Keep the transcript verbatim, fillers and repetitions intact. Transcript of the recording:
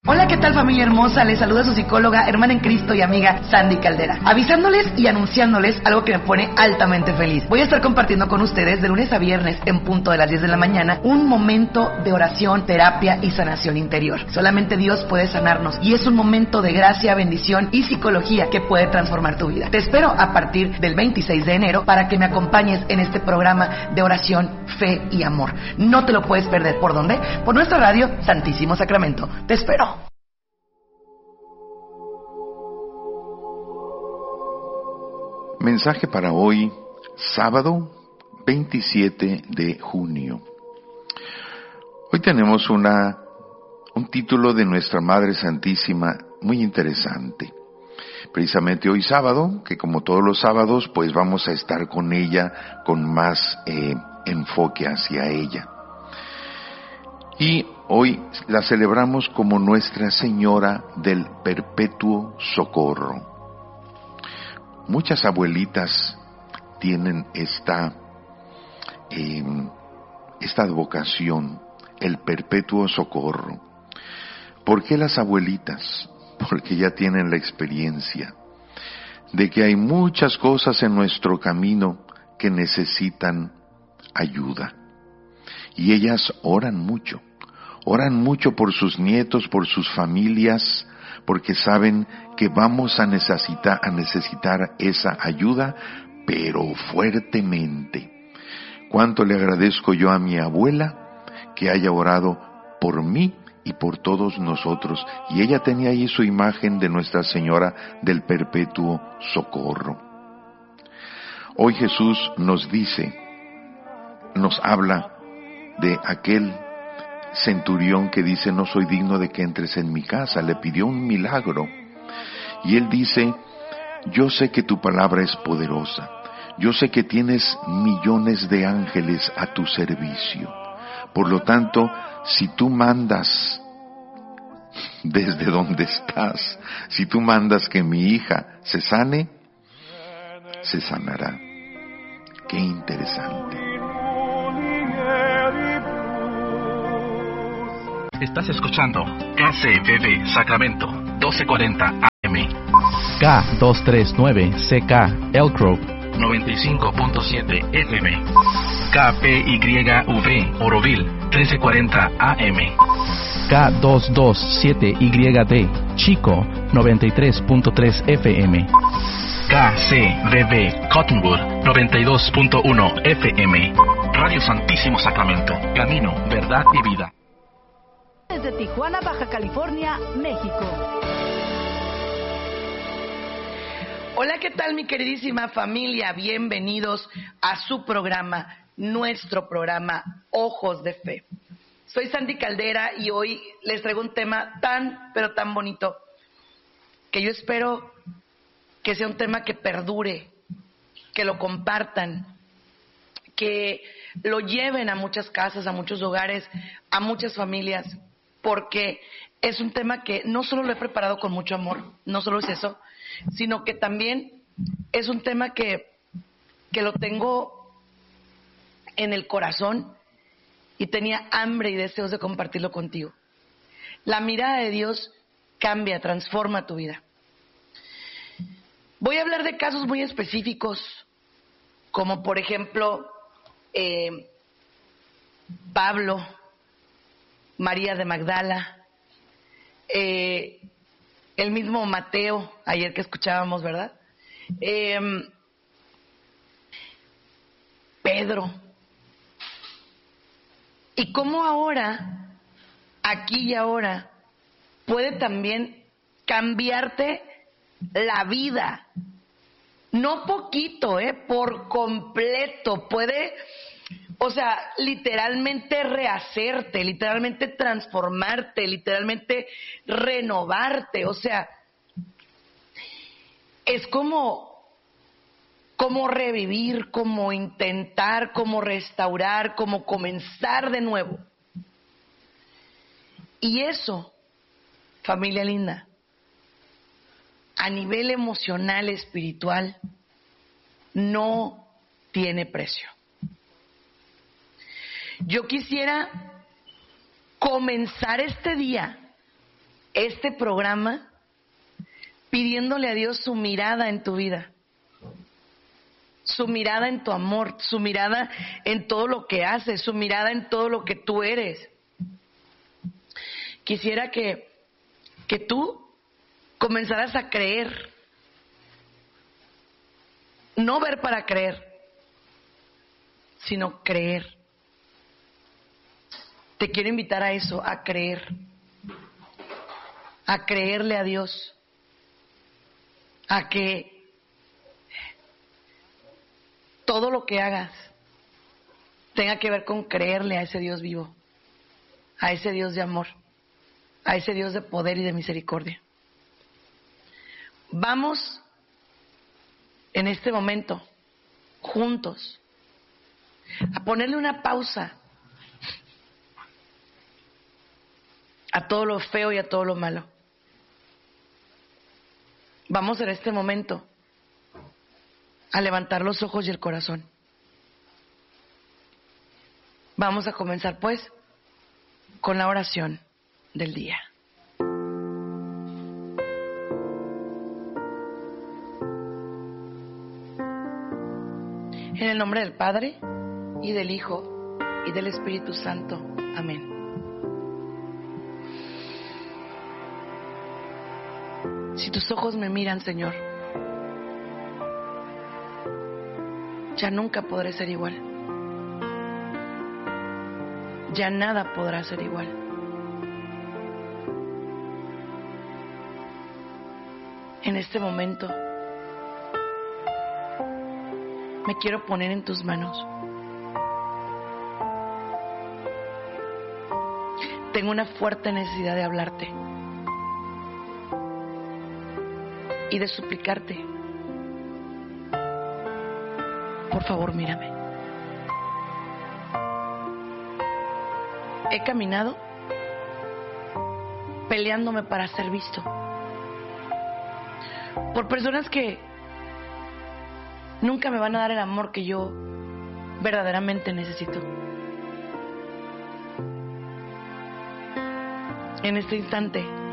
Hola, ¿qué tal, familia hermosa? Les saluda su psicóloga, hermana en Cristo y amiga Sandy Caldera, avisándoles y anunciándoles algo que me pone altamente feliz. Voy a estar compartiendo con ustedes de lunes a viernes en punto de las diez de la mañana un momento de oración, terapia y sanación interior. Solamente Dios puede sanarnos y es un momento de gracia, bendición y psicología que puede transformar tu vida. Te espero a partir del veintiséis de enero para que me acompañes en este programa de oración, fe y amor. No te lo puedes perder. ¿Por dónde? Por nuestra radio Santísimo Sacramento. Te espero. Mensaje para hoy, sábado veintisiete de junio. Hoy tenemos una, un título de nuestra Madre Santísima muy interesante. Precisamente hoy sábado, que como todos los sábados, pues vamos a estar con ella con más eh, enfoque hacia ella. Y hoy la celebramos como Nuestra Señora del Perpetuo Socorro. Muchas abuelitas tienen esta, eh, esta advocación, el perpetuo socorro. ¿Por qué las abuelitas? Porque ya tienen la experiencia de que hay muchas cosas en nuestro camino que necesitan ayuda. Y ellas oran mucho, oran mucho por sus nietos, por sus familias, porque saben que vamos a necesitar, a necesitar esa ayuda, pero fuertemente. Cuánto le agradezco yo a mi abuela que haya orado por mí y por todos nosotros. Y ella tenía ahí su imagen de Nuestra Señora del Perpetuo Socorro. Hoy Jesús nos dice, nos habla de aquel centurión que dice, no soy digno de que entres en mi casa, le pidió un milagro. Y él dice, yo sé que tu palabra es poderosa, yo sé que tienes millones de ángeles a tu servicio. Por lo tanto, si tú mandas desde donde estás, si tú mandas que mi hija se sane, se sanará. Qué interesante. Estás escuchando K C B B Sacramento, doce cuarenta A M. K doscientos treinta y nueve C K Elk Grove, noventa y cinco punto siete F M. K P Y V Oroville, trece cuarenta A M. K doscientos veintisiete Y D Chico, noventa y tres punto tres F M. K C B B Cottonwood, noventa y dos punto uno F M. Radio Santísimo Sacramento, camino, verdad y vida. Desde Tijuana, Baja California, México. Hola, ¿qué tal, mi queridísima familia? Bienvenidos a su programa, nuestro programa Ojos de Fe. Soy Sandy Caldera y hoy les traigo un tema tan, pero tan bonito que yo espero que sea un tema que perdure, que lo compartan, que lo lleven a muchas casas, a muchos hogares, a muchas familias, porque es un tema que no solo lo he preparado con mucho amor, no solo es eso, sino que también es un tema que, que lo tengo en el corazón y tenía hambre y deseos de compartirlo contigo. La mirada de Dios cambia, transforma tu vida. Voy a hablar de casos muy específicos, como por ejemplo eh, Pablo, María de Magdala, eh, el mismo Mateo, ayer que escuchábamos, ¿verdad? Eh, Pedro. Y cómo ahora, aquí y ahora, puede también cambiarte la vida. No poquito, ¿eh? Por completo. Puede, o sea, literalmente rehacerte, literalmente transformarte, literalmente renovarte. O sea, es como, como revivir, como intentar, como restaurar, como comenzar de nuevo. Y eso, familia linda, a nivel emocional, espiritual, no tiene precio. Yo quisiera comenzar este día este programa pidiéndole a Dios su mirada en tu vida, su mirada en tu amor, su mirada en todo lo que haces, su mirada en todo lo que tú eres. Quisiera que, que tú comenzaras a creer, no ver para creer, sino creer. Te quiero invitar a eso, a creer, a creerle a Dios, a que todo lo que hagas tenga que ver con creerle a ese Dios vivo, a ese Dios de amor, a ese Dios de poder y de misericordia. Vamos en este momento, juntos, a ponerle una pausa a todo lo feo y a todo lo malo. Vamos en este momento a levantar los ojos y el corazón. Vamos a comenzar pues con la oración del día. En el nombre del Padre, y del Hijo, y del Espíritu Santo. Amén. Si tus ojos me miran, Señor, ya nunca podré ser igual. Ya nada podrá ser igual. En este momento me quiero poner en tus manos. Tengo una fuerte necesidad de hablarte y de suplicarte. Por favor, mírame. He caminado peleándome para ser visto por personas que nunca me van a dar el amor que yo verdaderamente necesito. En este instante